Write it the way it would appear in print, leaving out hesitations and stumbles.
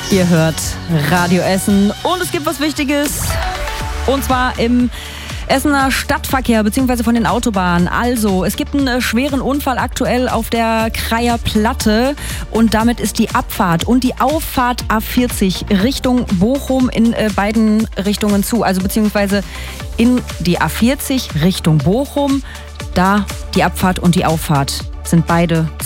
Ihr hört Radio Essen und es gibt was Wichtiges. Und zwar im Essener Stadtverkehr bzw. von den Autobahnen. Also, es gibt einen schweren Unfall aktuell auf der Kreier Platte und damit ist die Abfahrt und die Auffahrt A40 Richtung Bochum in beiden Richtungen zu. Also beziehungsweise in die A40 Richtung Bochum, da die Abfahrt und die Auffahrt sind beide